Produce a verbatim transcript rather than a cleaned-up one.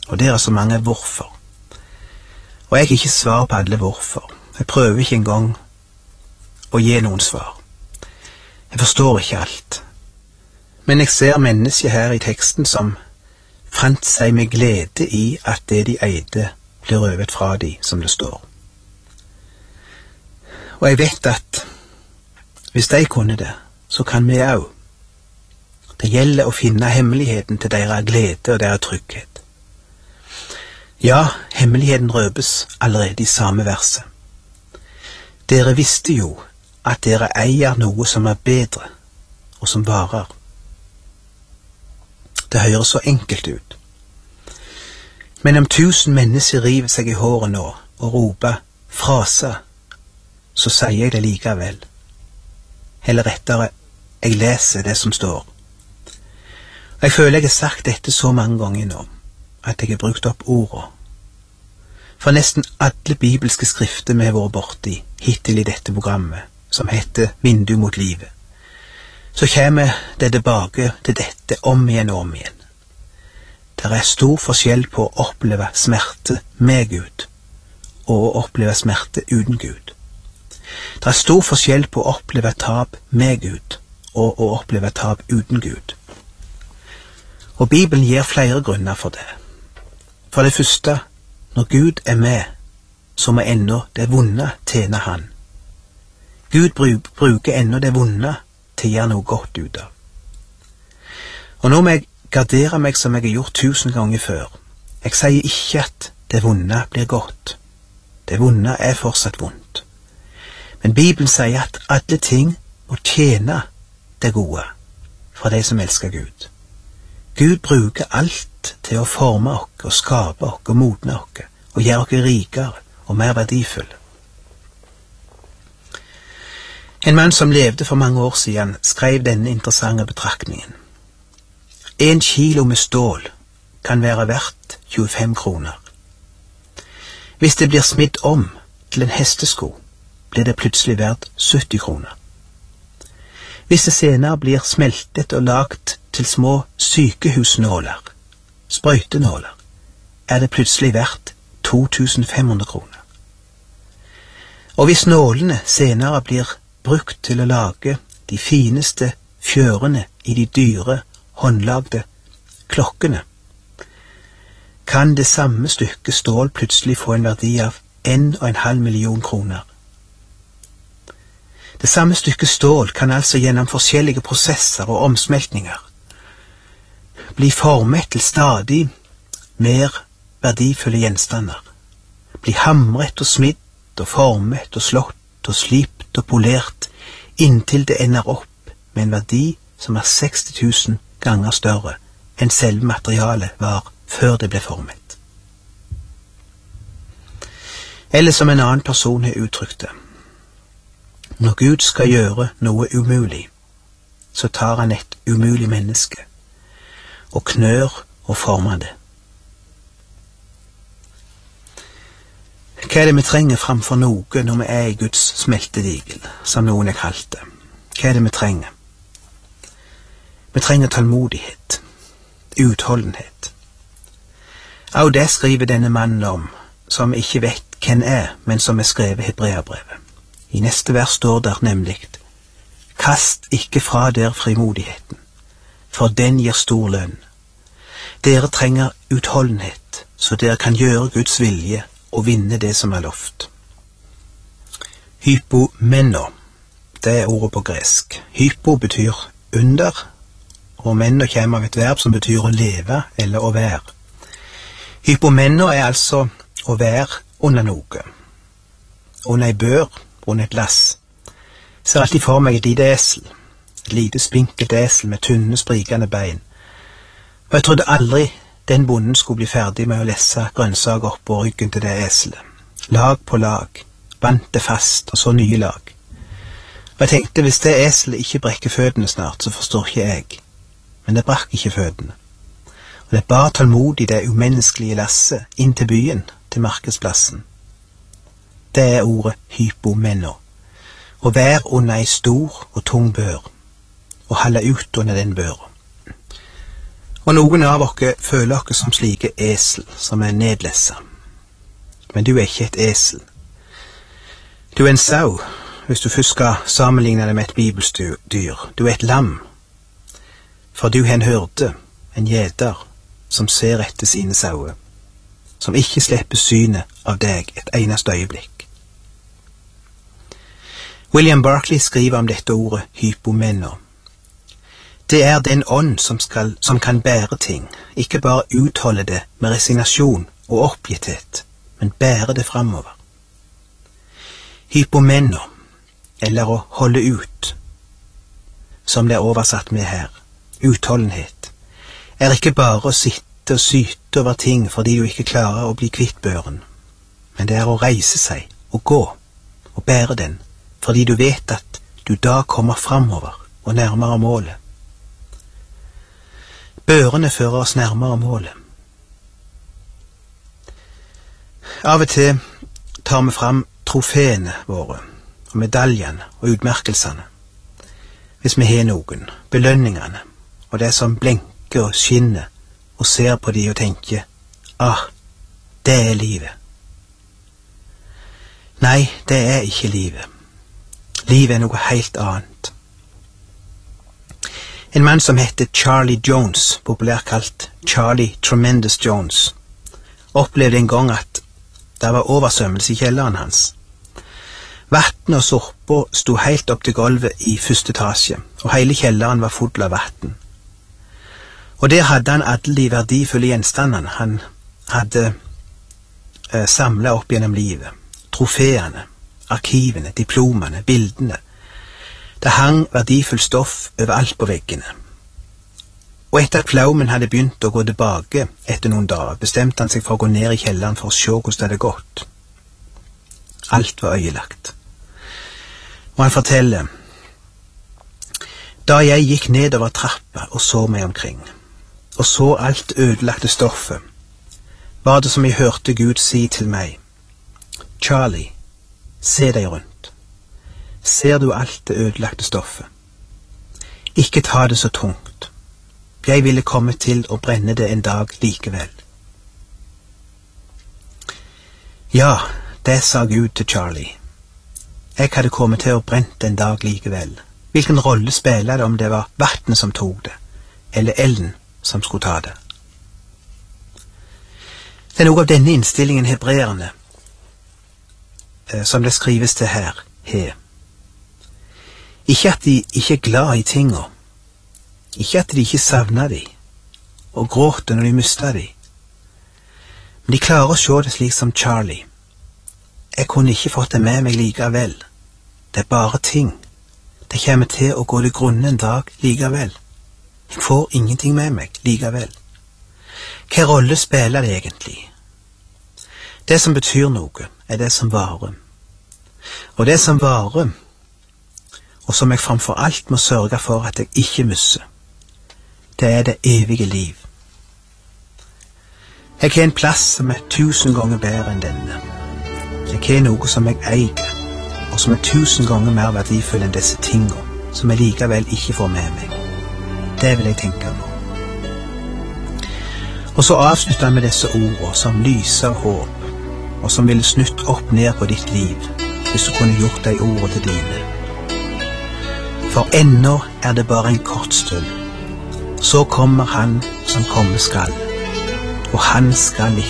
og det er så mange hvorfor. Og jeg har ikke svar på alle hvorfor. Jeg prøver ikke engang å gi noen svar. Jeg forstår ikke alt. Men jeg ser mennesker her i teksten som fant seg med glede i at det de eide blir røvet fra de, som det står. Og jeg vet at hvis de kunne det, så kan vi også. Det gjelder å finne hemmeligheten til deres glede og deres trygghet. Ja, hemmeligheten røpes allerede i samme verset. Dere visste jo at dere eier noe som er bedre, og som varer. Det høres så enkelt ut. Men om tusen mennesker river seg i håret nå og roper frase, så sier jeg det likevel. Eller rettere, jeg leser det som står. Jeg føler jeg har sagt dette så mange ganger nå, at jeg har brukt opp ordene. For nesten alle bibelske skrifter vi har vært borti hittil i dette programmet, som heter Vindu mot livet, så kommer det tilbake til dette om igjen og om igjen. Det er stor forskjell på å oppleve smerte med Gud, og å oppleve smerte uten Gud. Det er stor forskjell på å oppleve tap med Gud, og å oppleve tap uten Gud. Og Bibelen gir flere grunner for det. For det første, når Gud er med, så må ennå det vonde tjene Han. Gud bruker ennå det vonde til å gjøre noe godt ut av. Og nå må jeg gardere meg som jeg har gjort tusen ganger før. Jeg sier ikke at det vonde blir godt. Det vonde er fortsatt vondt. Men Bibelen sier at alle ting må tjene det gode for de som elsker Gud. Gud bruker alt til å forme oss og skape oss og modne oss og gjøre oss rikere og mer verdifulle. En mann som levde for mange år siden skrev denne interessante betraktningen. En kilo med stål kan være verdt tjuefem kroner. Hvis det blir smidd om til en hestesko, blir det plutselig verdt sytti kroner. Hvis det senere blir smeltet og lagt til små sykehusnåler, sprøytenåler, er det plutselig verdt to tusen fem hundre kroner. Og hvis nålene senere blir brukt til å lage de fineste fjørene i de dyre, håndlagde klokkene, kan det samme stykket stål plutselig få en verdi av en og en halv million kroner. Det samme stykket stål kan altså gjennom forskjellige prosesser og omsmeltninger bli formet til stadig mer verdifulle gjenstander, bli hamret og smidd og formet og slått og slipt og polert inntil det ender opp med en verdi som er seksti tusen ganger større enn selve materialet var før det ble formet. Eller som en annen person har uttrykt det, når Gud skal gjøre noe umulig, så tar han et umulig menneske og knør og former det. Hva er det vi trenger framfor noe når vi er i Guds smeltedigel, som noen er kalt det? Hva er det vi trenger? Vi trenger tålmodighet, utholdenhet. Og det skriver denne mannen om, som ikke vet hvem er, men som er skrevet Hebreabrevet. I neste vers står der nemlig: Kast ikke fra der frimodigheten, for den gir stor lønn. Dere trenger utholdenhet, så dere kan gjøre Guds vilje og vinne det som er lovt. Hypomeno, det er ordet på gresk. Hypo betyr under, og meno kommer av et verb som betyr å leve eller å være. Hypomeno er altså å være under noe. Under ei bør, under et lass. Jeg ser alltid for meg et lite esel. Et lite spinkelt esel med tynne, sprikende bein. Og jeg trodde aldri den bonden skulle bli ferdig med å lesse grønnsaker opp på ryggen til det eselet. Lag på lag. Bandt det fast, og så nye lag. Og jeg tenkte, hvis det eselet ikke brekker føttene snart, så forstår ikke jeg. Men det brakk ikke føttene. Og det bar tålmodig det umenneskelige lasset inn til byen, til markedsplassen. Det er ordet hypomeno. Å være under ei stor og tung bør, og holde ut under den børa. Og noen av oss føler oss som slike esel som er nedlessa. Men du er ikke et esel. Du er en sau, hvis du først skal sammenligne det med et bibeldyr. Du er et lam, for du er en hyrde, en gjeter, som ser etter sine sauer, som ikke slipper synet av deg et eneste øyeblikk. William Barclay skriver om dette ordet hypomeno. Det er den ånd som, skal, som kan bære ting, ikke bare utholde det med resignasjon og oppgitthet, men bære det framover. Hypomeno, eller å holde ut, som det er oversatt med her, utholdenhet, er ikke bare å sitte og syte over ting fordi du ikke klarer å bli kvitt børen, men det er å reise seg og gå og bære den, fordi du vet at du da kommer framover og nærmere målet. Børene fører oss nærmere målet. Av og til tar vi fram trofeene våre, og medaljene og utmerkelsene, hvis vi har noen, belønningene, og det som blenker og skinner, og ser på de og tenker, ah, det er livet. Nei, det er ikke livet. Livet er noe helt annet. En mann som heter Charlie Jones, populært kalt Charlie Tremendous Jones, opplevde en gang at det var oversvømmelse i kjelleren hans. Vatten og sorpa sto helt opp til gulvet i første etasje, og hele kjelleren var full av vatten. Og der hadde han alle de verdifulle gjenstandene han hadde eh, samlet opp gjennom livet. Trofeene, arkivene, diplomene, bildene. Det hang verdifull stoff overalt på veggene. Og etter at flaumen hadde begynt å gå tilbake etter noen dager, bestemte han seg for å gå ned i kjelleren for å se hvordan det hadde gått. Alt var øyelagt. Og han forteller, da jeg gikk nedover trappa og så meg omkring, og så alt ødelagte stoffet, var det som jeg hørte Gud si til meg, Charlie, se deg rundt. Ser du alt det ødelagte stoffet? Ikke ta det så tungt. Jeg ville komme til å brenne det en dag likevel. Ja, det sa Gud til Charlie. Jeg hadde kommet til å brenne det en dag likevel. Hvilken rolle spiller det om det var vattnet som tog det, eller elden som skulle ta det? Det er noe av denne innstillingen hebreerne, eh, som det skrives til her, he. Ikke at de ikke er glad i tinga, ikke at de ikke savner de, og gråter når de mister de, men de klarer å se det slik som Charlie. Jeg kunne ikke fått det med meg likevel. Det er bare ting. Det kommer til å gå til grunne en dag likevel. Jeg får ingenting med meg likevel. Hva rolle spiller det egentlig? Det som betyr noe, er det som varer. Og det som varer, og som jeg framfor alt må sørge for at jeg ikke misser, det er det evige liv. Jeg har en plass som er tusen ganger bedre enn denne. Jeg har noe som jeg eier, og som er tusen ganger mer verdifull enn disse tingene, som jeg likevel ikke får med meg. Det vil jeg tenke på. Og så avslutter jeg med disse ordene som lyser håp, og som ville snutt opp ned på ditt liv, hvis du kunne gjort de ordene til dine. For ennå er det bare en kort stund, så kommer han som komme skal, og han skal ikke